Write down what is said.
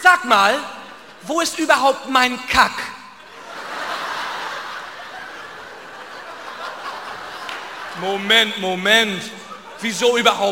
Sag mal, wo ist überhaupt mein Kack? Moment. Wieso überhaupt